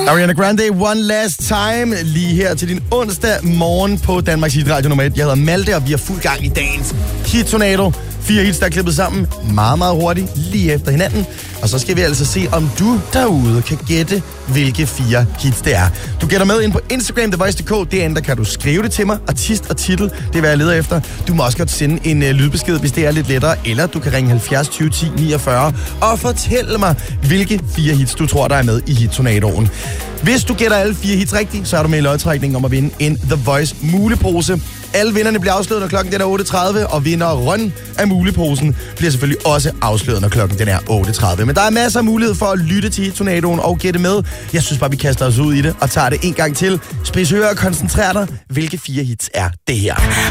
Ariana Grande, One Last Time, lige her til din onsdag morgen på Danmarks Hit Radio nummer 1. Jeg hedder Malte, og vi er fuld gang i dagens hit-tornado. 4 hits, der er klippet sammen meget, meget hurtigt, lige efter hinanden. Og så skal vi altså se, om du derude kan gætte, hvilke 4 hits det er. Du gætter med ind på Instagram, TheVoice.dk. Derinde, der kan du skrive det til mig. Artist og titel, det er, hvad jeg leder efter. Du må også godt sende en lydbesked, hvis det er lidt lettere. Eller du kan ringe 70 20 10 49 og fortælle mig, hvilke 4 hits, du tror, der er med i hit-tornadoen. Hvis du gætter alle 4 hits rigtigt, så er du med i lodtrækningen om at vinde en The Voice mulepose. Alle vinderne bliver afsløret, når klokken den er 8.30, og vinderen af muleposen bliver selvfølgelig også afsløret, når klokken den er 8.30. Men der er masser af mulighed for at lytte til hit-tornadoen og gætte med. Jeg synes bare, vi kaster os ud i det og tager det en gang til. Spids ører og koncentrer dig. Hvilke 4 hits er det her?